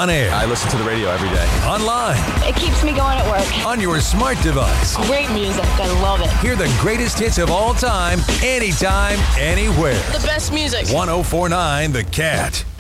On air. I listen to the radio every day. Online. It keeps me going at work. On your smart device. Great music. I love it. Hear the greatest hits of all time, anytime, anywhere. The best music. 104.9 The Cat.